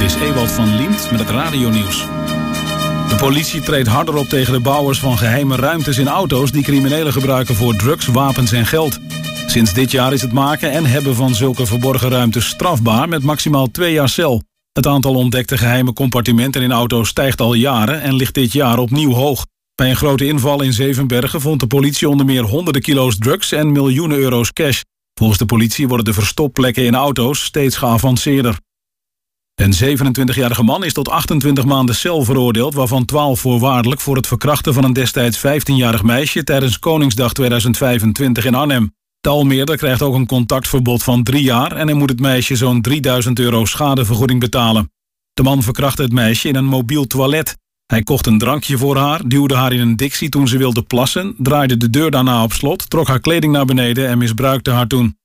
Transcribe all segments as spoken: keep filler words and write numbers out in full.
is Ewald van Liemt met het radionieuws. De politie treedt harder op tegen de bouwers van geheime ruimtes in auto's die criminelen gebruiken voor drugs, wapens en geld. Sinds dit jaar is het maken en hebben van zulke verborgen ruimtes strafbaar met maximaal twee jaar cel. Het aantal ontdekte geheime compartimenten in auto's stijgt al jaren en ligt dit jaar opnieuw hoog. Bij een grote inval in Zevenbergen vond de politie onder meer honderden kilo's drugs en miljoenen euro's cash. Volgens de politie worden de verstopplekken in auto's steeds geavanceerder. Een zevenentwintigjarige man is tot achtentwintig maanden cel veroordeeld, waarvan twaalf voorwaardelijk voor het verkrachten van een destijds vijftienjarig meisje tijdens Koningsdag tweeduizend vijfentwintig in Arnhem. De Almeerder krijgt ook een contactverbod van drie jaar en hij moet het meisje zo'n drieduizend euro schadevergoeding betalen. De man verkrachtte het meisje in een mobiel toilet. Hij kocht een drankje voor haar, duwde haar in een dixie toen ze wilde plassen, draaide de deur daarna op slot, trok haar kleding naar beneden en misbruikte haar toen.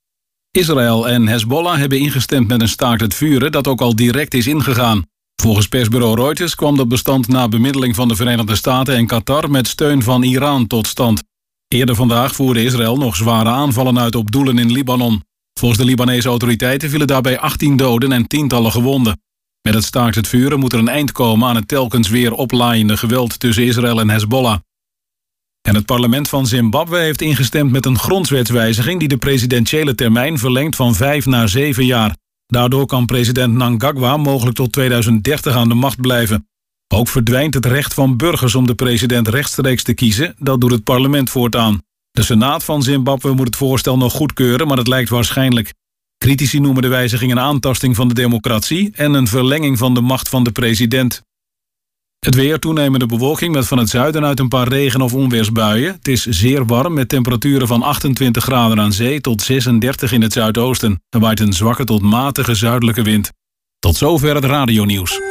Israël en Hezbollah hebben ingestemd met een staakt het vuren dat ook al direct is ingegaan. Volgens persbureau Reuters kwam dat bestand na bemiddeling van de Verenigde Staten en Qatar met steun van Iran tot stand. Eerder vandaag voerde Israël nog zware aanvallen uit op doelen in Libanon. Volgens de Libanese autoriteiten vielen daarbij achttien doden en tientallen gewonden. Met het staakt het vuren moet er een eind komen aan het telkens weer oplaaiende geweld tussen Israël en Hezbollah. En het parlement van Zimbabwe heeft ingestemd met een grondwetswijziging die de presidentiële termijn verlengt van vijf naar zeven jaar. Daardoor kan president Mnangagwa mogelijk tot tweeduizend dertig aan de macht blijven. Ook verdwijnt het recht van burgers om de president rechtstreeks te kiezen. Dat doet het parlement voortaan. De Senaat van Zimbabwe moet het voorstel nog goedkeuren, maar dat lijkt waarschijnlijk. Critici noemen de wijziging een aantasting van de democratie en een verlenging van de macht van de president. Het weer, toenemende bewolking met van het zuiden uit een paar regen- of onweersbuien. Het is zeer warm met temperaturen van achtentwintig graden aan zee tot zesendertig in het zuidoosten. Er waait een zwakke tot matige zuidelijke wind. Tot zover het radionieuws.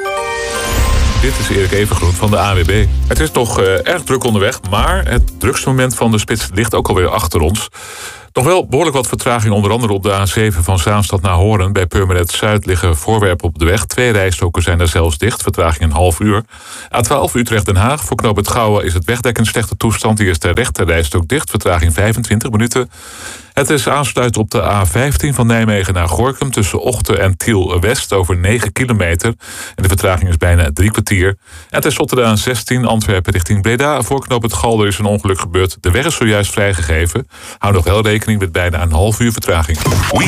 Dit is Erik Evengroen van de A W B. Het is nog uh, erg druk onderweg, maar het drukste moment van de spits ligt ook alweer achter ons. Nog wel behoorlijk wat vertraging, onder andere op de A zeven van Zaanstad naar Hoorn. Bij Purmerend Zuid liggen voorwerpen op de weg. Twee rijstroken zijn er zelfs dicht, vertraging een half uur. A twaalf Utrecht-Den Haag, voor knooppunt Gouwen is het wegdek in slechte toestand. Hier is de rechter rijstrook dicht, vertraging vijfentwintig minuten. Het is aansluiten op de A vijftien van Nijmegen naar Gorinchem tussen Ochten en Tiel-West over negen kilometer. En de vertraging is bijna drie kwartier. En tenslotte de A zestien Antwerpen richting Breda. Voor knooppunt Galder is een ongeluk gebeurd. De weg is zojuist vrijgegeven. Hou nog wel rekening met bijna een half uur vertraging.